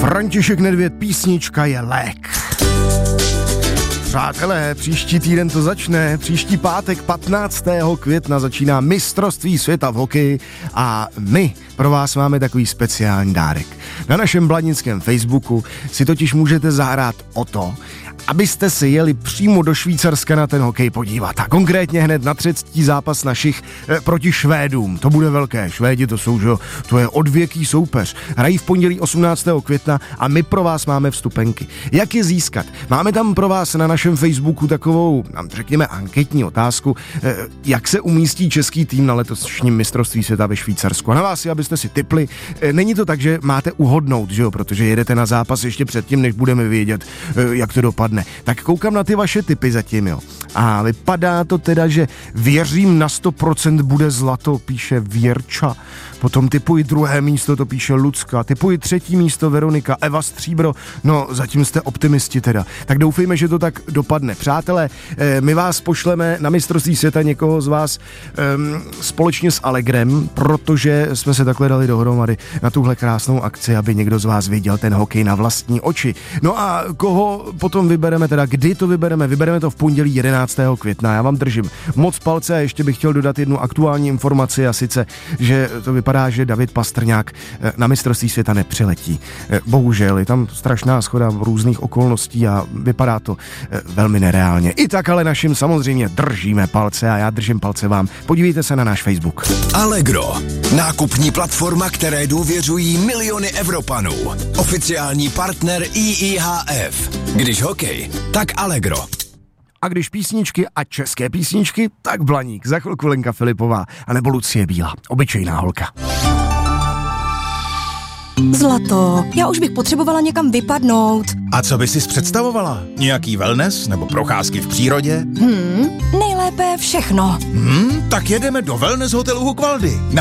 František Nedvěd, písnička je lék. Přátelé, příští týden to začne, příští pátek 15. května začíná mistrovství světa v hokeji a my pro vás máme takový speciální dárek. Na našem bladnickém Facebooku si totiž můžete zahrát o to, abyste se jeli přímo do Švýcarska na ten hokej podívat. A konkrétně hned na třetí zápas našich proti Švédům. To bude velké. Švédi to jsou, že to je odvěký soupeř. Hrají v pondělí 18. května a my pro vás máme vstupenky. Jak je získat? Máme tam pro vás na našem Facebooku takovou, řekněme, anketní otázku, jak se umístí český tým na letošním mistrovství světa ve Švýcarsku. A na vás, abyste si tipli. Není to tak, že máte uhodnout, že jo, protože jedete na zápas ještě předtím, než budeme vědět, jak to dopadne. Tak koukám na ty vaše tipy zatím, jo. A vypadá to teda, že věřím na 100% bude zlato, píše Věrča. Potom tipuji druhé místo, to píše Lucka. Tipuji třetí místo Veronika, Eva stříbro. No, zatím jste optimisti teda. Tak doufejme, že to tak dopadne. Přátelé, my vás pošleme na mistrovství světa někoho z vás společně s Allegrem, protože jsme se takhle dali dohromady na tuhle krásnou akci, aby někdo z vás viděl ten hokej na vlastní oči. No a koho potom vybereme, teda kdy to vybereme? Vybereme to v pondělí 11. května. Já vám držím moc palce a ještě bych chtěl dodat jednu aktuální informaci, a sice, že to vypadá, že David Pastrňák na mistrovství světa nepřiletí. Bohužel, je tam strašná shoda různých okolností a vypadá to velmi nereálně. I tak ale našim samozřejmě držíme palce a já držím palce vám. Podívejte se na náš Facebook. Allegro. Nákupní platforma, které důvěřují miliony Evropanů. Oficiální partner IIHF. Když hokej, tak Allegro. A když písničky a české písničky, tak Blaník. Za chvilku Lenka Filipová a nebo Lucie Bílá. Obyčejná holka. Zlato, já už bych potřebovala někam vypadnout. A co by sis představovala? Nějaký wellness nebo procházky v přírodě? Nejlépe všechno. Tak jedeme do wellness hotelu Hukvaldy.